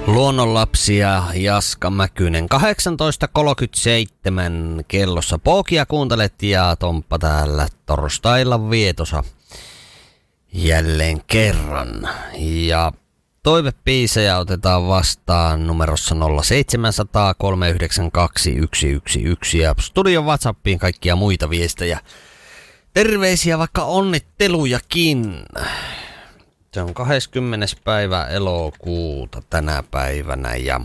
Luonnonlapsia Jaska Mäkynen. 18.37 kellossa Pookia kuuntelet ja Tomppa täällä torstailla vietosa jälleen kerran. Ja toivebiisejä otetaan vastaan numerossa 0700 392 111 ja studion WhatsAppiin kaikkia muita viestejä. Terveisiä vaikka onnittelujakin. Se on 20. päivä elokuuta tänä päivänä ja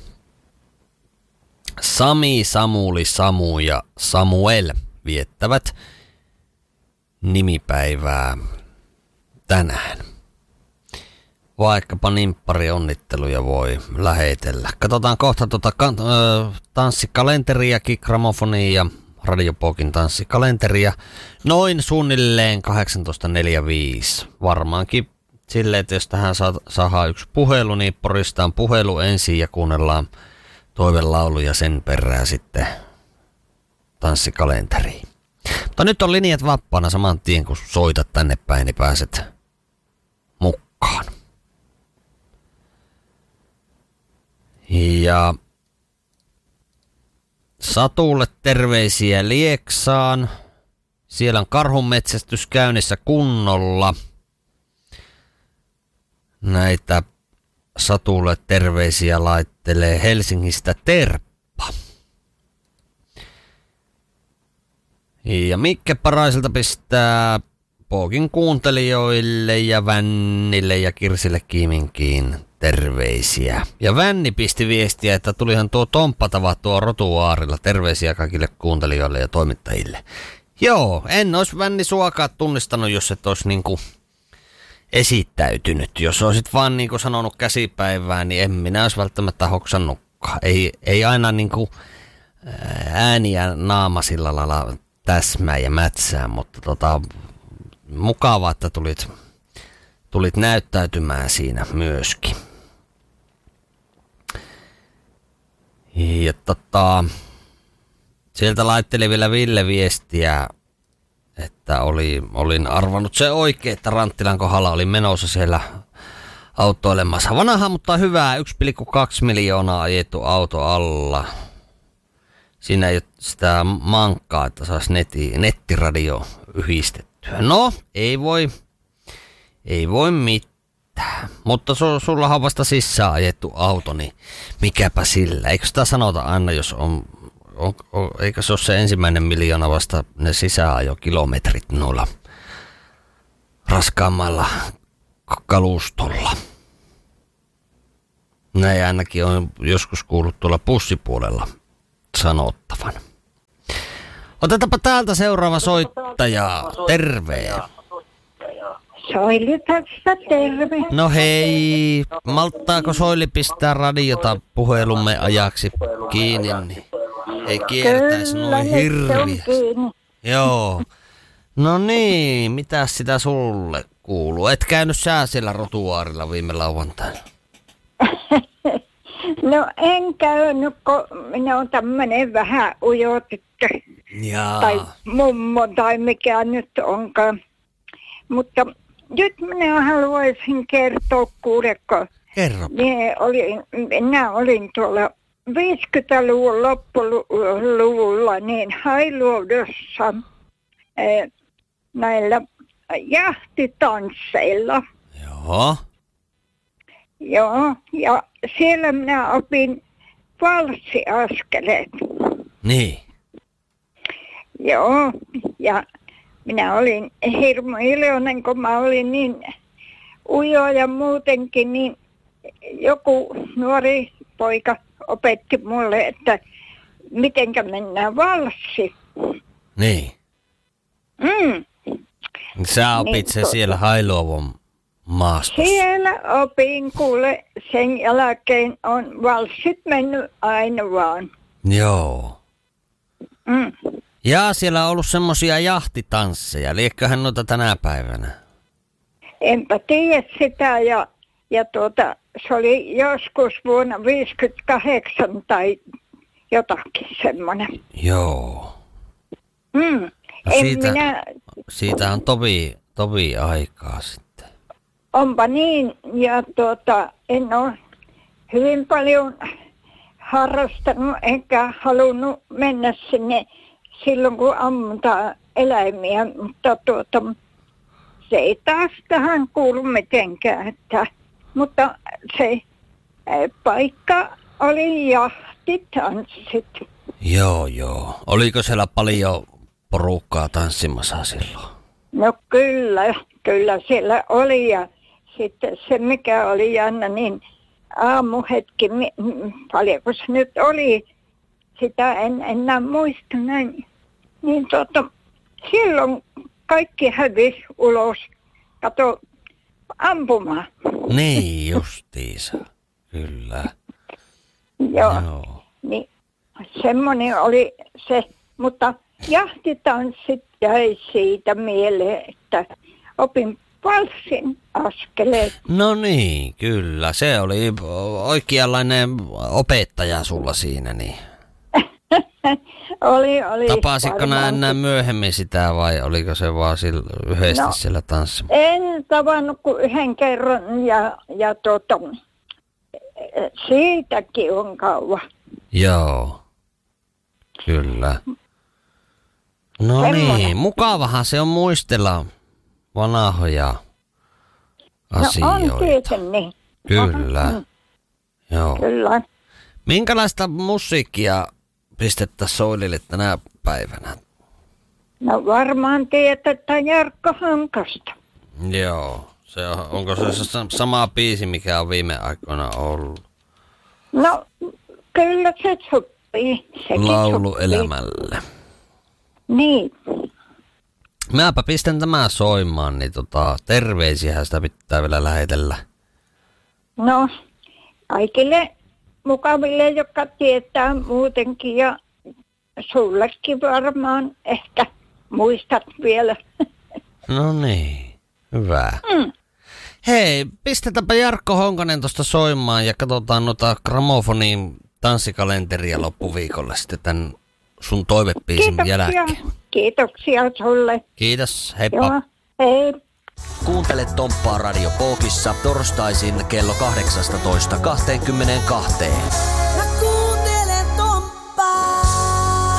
Sami, Samuli, Samu ja Samuel viettävät nimipäivää tänään. Vaikkapa nimppari onnitteluja voi lähetellä. Katsotaan kohta tanssikalenteriakin, gramofonia ja Radiopookin tanssikalenteria. Noin suunnilleen 18.45. Varmaankin silleen, että jos tähän saadaan yksi puhelu, niin poristaan puhelu ensin ja kuunnellaan toivelaulu ja sen perään sitten tanssikalenteriin. Mutta nyt on linjat vapaana saman tien, kun soitat tänne päin, niin pääset mukaan. Ja Satulle terveisiä Lieksaan. Siellä on karhunmetsästys käynnissä kunnolla. Näitä Satulle terveisiä laittelee Helsingistä Terppa. Ja Mikke Paraiselta pistää Pookin kuuntelijoille ja Vännille ja Kirsille Kiminkiin terveisiä. Ja Vänni pisti viestiä, että tulihan tuo Tomppa tavattua Rotuaarilla. Terveisiä kaikille kuuntelijoille ja toimittajille. Joo, en olisi Vänni suakaan tunnistanut, jos et olisi niinku esittäytynyt. Jos olisit vaan niinku sanonut käsipäivää, niin en minä olisi välttämättä hoksannutkaan. Ei aina niinku ääni ja naama sillä lailla täsmää ja mätsää, mutta mukavaa, että tulit näyttäytymään siinä myöskin. Ja sieltä laitteli vielä Ville viestiä, että olin arvannut se oikein, että Ranttilan kohdalla oli menossa siellä autoilemassa. Vanha, mutta hyvää, 1,2 miljoonaa ajettu auto alla. Siinä ei ole sitä mankkaa, että saisi nettiradio yhdistettyä. No, ei voi mitään. Mutta sulla on vasta sisään ajettu auto, niin mikäpä sillä. Eikö sitä sanota aina, jos eikö se ole se ensimmäinen miljoona vasta ne sisäajokilometrit noilla raskaammalla kalustolla. Näin ainakin on joskus kuullut tuolla pussipuolella sanottavan. Otetaanpa täältä seuraava soittaja. Terve. Soili tässä, terve. No hei, malttaako Soili pistää radiota puhelumme ajaksi kiinni, niin ei kiertäisi noin hirviä. Joo. No niin, mitäs sitä sulle kuuluu? Et käynyt sä siellä Rotuaarilla viime lauantaina? No en käynyt, kun minä olen tämmöinen vähän ujo tyttö. Jaa. Tai mummo tai mikä nyt onkaan. Mutta nyt minä haluaisin kertoa kuuleko. Kerro. Minä olin tuolla 50-luvun loppuluvulla niin Hailuodossa näillä jahtitansseilla. Joo. Joo, ja siellä minä opin valssiaskeleet. Niin. Joo, ja minä olin hirmu iloinen, kun mä olin niin ujo ja muutenkin, niin joku nuori poika opetti mulle, että mitenkä mennään valssi. Niin. Sä opit niin, sen siellä Hailuodon maastossa. Siellä opin, kuule, sen jälkeen on valssit mennyt aina vaan. Joo. Ja siellä on ollut semmosia jahtitansseja. Liekköhän noita tänä päivänä? Enpä tiedä sitä ja se oli joskus vuonna 1958 tai jotakin semmoinen. Joo. No siitä on tovi aikaa sitten. Onpa niin, ja en ole hyvin paljon harrastanut enkä halunnut mennä sinne silloin, kun ammutaan eläimiä, mutta se ei taas tähän kuulu mitenkään. Mutta se paikka oli jahtitanssit. Joo. Oliko siellä paljon porukkaa tanssimassa silloin? No kyllä siellä oli ja sitten se mikä oli jännä, niin aamuhetki, paljonko se nyt oli, sitä en enää muista näin. Niin silloin kaikki hävisi ulos, kato ampumaan. Niin justiinsa, kyllä. Joo. Niin semmoinen oli se, mutta jahtitanssit jäi siitä mieleen, että opin valssin askeleet. No niin, kyllä. Se oli oikeanlainen opettaja sulla siinä, niin. oli. Tapasitko enää myöhemmin sitä vai oliko se vaan yhdesti siellä tanssimassa? En tavannut kuin yhden kerran ja siitäkin on kauan. Joo, kyllä. No niin, mukavahan se on muistella vanhoja asioita. No on tietenkin. Kyllä. Joo. Kyllä. Minkälaista musiikkia pistettäisiin soilille tänä päivänä? No varmaan tiedetään Jarkko Hankasta. Joo. Onko se sama biisi, mikä on viime aikoina ollut? No kyllä se sopii. Laulu elämälle. Niin. Mäpä pistän tämän soimaan, niin terveisiä sitä pitää vielä lähetellä. No, kaikille mukaville, jotka tietää muutenkin ja sullekin varmaan ehkä muistat vielä. No niin, hyvä. Hei, pistetäänpä Jarkko Honkanen tuosta soimaan ja katsotaan gramofonin tanssikalenteria loppuviikolle sitten tämän sun toivebiisin jälkeen. Kiitoksia sulle. Kiitos, heippa. Joo, hei. Kuuntele Tomppaa Radio Pookissa torstaisin kello 18:22. Mä kuuntelen Tomppaa.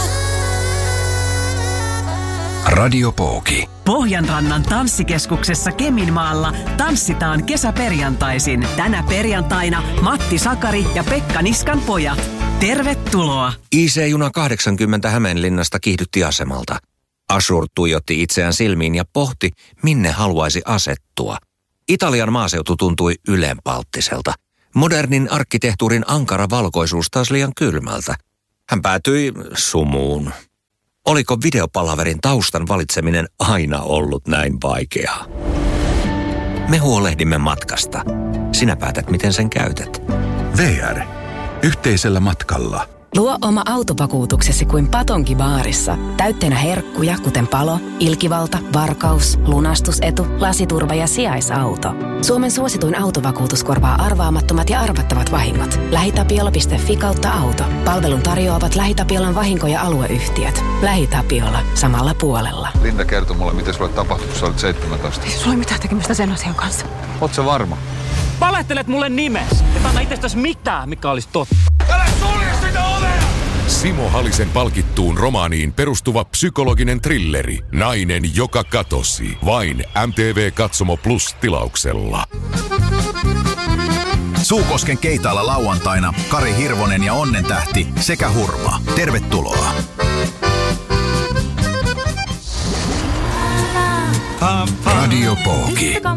Radio Pooki. Pohjanrannan tanssikeskuksessa Keminmaalla tanssitaan kesäperjantaisin. Tänä perjantaina Matti Sakari ja Pekka Niskan pojat. Tervetuloa! IC-juna 80 Hämeenlinnasta kiihdytti asemalta. Ashur tuijotti itseään silmiin ja pohti, minne haluaisi asettua. Italian maaseutu tuntui ylenpalttiselta. Modernin arkkitehtuurin ankara valkoisuus taas liian kylmältä. Hän päätyi sumuun. Oliko videopalaverin taustan valitseminen aina ollut näin vaikeaa? Me huolehdimme matkasta. Sinä päätät, miten sen käytät. VR. Yhteisellä matkalla. Luo oma autovakuutuksesi kuin Patonki baarissa. Täytteenä herkkuja, kuten palo, ilkivalta, varkaus, lunastusetu, lasiturva ja sijaisauto. Suomen suosituin autovakuutus korvaa arvaamattomat ja arvattavat vahingot. LähiTapiola.fi/auto. Palvelun tarjoavat LähiTapiolan vahinko- ja alueyhtiöt. LähiTapiola. Samalla puolella. Linda kertoi mulle, miten sulle tapahtui, kun sä olit 17. Ei sulla ole mitään tekemistä sen asian kanssa. Oot sä varma? Valehtelet mulle nimes. Et anna itsestäsi mitään, mikä olisi totta. Älä sulje sitä ovea! Simo Halisen palkittuun romaaniin perustuva psykologinen thrilleri. Nainen, joka katosi. Vain MTV Katsomo Plus -tilauksella. Suukosken keitaalla lauantaina Kari Hirvonen ja Onnentähti sekä Hurma. Tervetuloa. Radio Pooki.